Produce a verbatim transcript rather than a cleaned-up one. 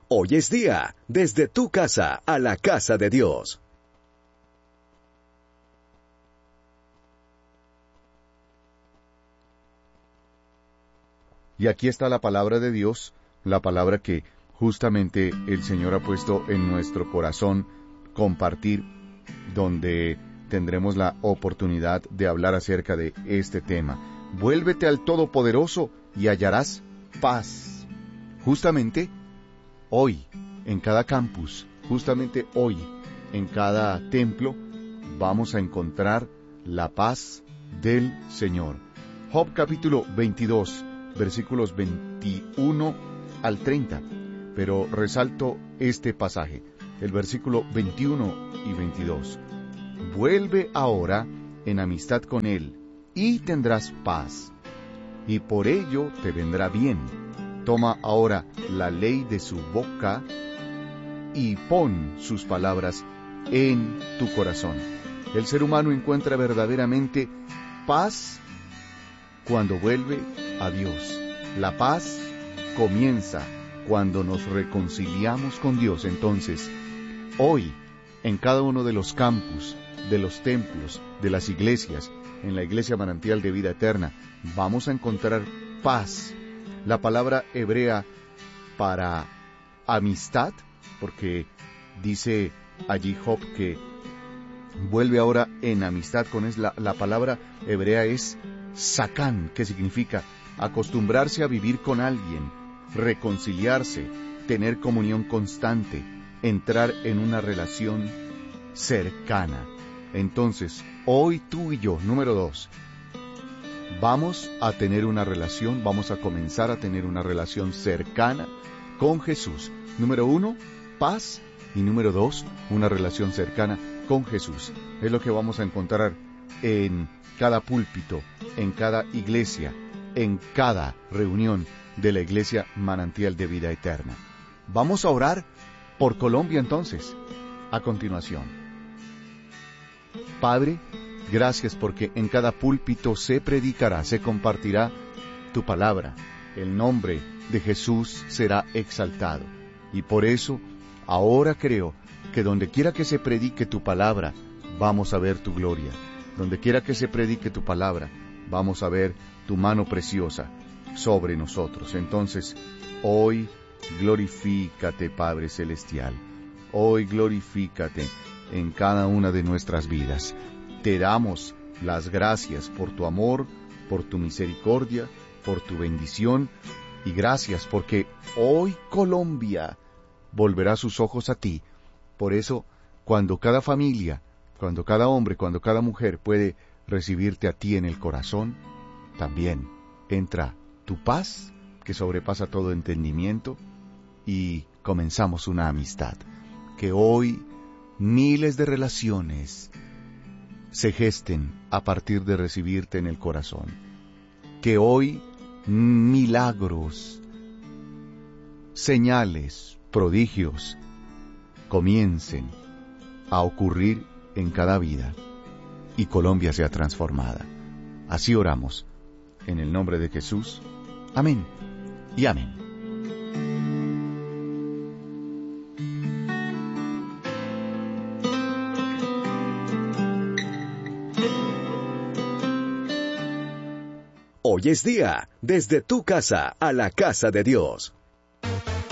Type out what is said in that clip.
Hoy es día, desde tu casa a la casa de Dios. Y aquí está la palabra de Dios, la palabra que justamente el Señor ha puesto en nuestro corazón compartir, donde tendremos la oportunidad de hablar acerca de este tema. Vuélvete al Todopoderoso y hallarás paz. Justamente hoy, en cada campus, justamente hoy, en cada templo, vamos a encontrar la paz del Señor. Job capítulo veintidós, versículos veintiuno al treinta, pero resalto este pasaje, el versículo veintiuno y veintidós. Vuelve ahora en amistad con Él, y tendrás paz, y por ello te vendrá bien. Toma ahora la ley de su boca, y pon sus palabras en tu corazón. El ser humano encuentra verdaderamente paz cuando vuelve a Dios. La paz comienza cuando nos reconciliamos con Dios. Entonces, hoy, en cada uno de los campus, de los templos, de las iglesias, en la Iglesia Manantial de Vida Eterna, vamos a encontrar paz. La palabra hebrea para amistad, porque dice allí Job que vuelve ahora en amistad con él, la, la palabra hebrea es sakán, que significa acostumbrarse a vivir con alguien, reconciliarse, tener comunión constante, entrar en una relación cercana. Entonces, hoy tú y yo, número dos, vamos a tener una relación, vamos a comenzar a tener una relación cercana con Jesús. Número uno, paz, y número dos, una relación cercana con Jesús. Es lo que vamos a encontrar en cada púlpito, en cada iglesia, en cada reunión de la Iglesia Manantial de Vida Eterna. Vamos a orar por Colombia entonces, a continuación. Padre, gracias porque en cada púlpito se predicará, se compartirá tu palabra. El nombre de Jesús será exaltado. Y por eso, ahora creo que donde quiera que se predique tu palabra, vamos a ver tu gloria. Donde quiera que se predique tu palabra, vamos a ver tu mano preciosa sobre nosotros. Entonces, hoy glorifícate, Padre Celestial. Hoy glorifícate en cada una de nuestras vidas. Te damos las gracias por tu amor, por tu misericordia, por tu bendición, y gracias porque hoy Colombia volverá sus ojos a ti. Por eso, cuando cada familia, cuando cada hombre, cuando cada mujer puede recibirte a ti en el corazón, también entra tu paz, que sobrepasa todo entendimiento, y comenzamos una amistad. Que hoy miles de relaciones se gesten a partir de recibirte en el corazón. Que hoy milagros, señales, prodigios comiencen a ocurrir en cada vida y Colombia sea transformada. Así oramos, en el nombre de Jesús. Amén y amén. Hoy es día, desde tu casa a la casa de Dios.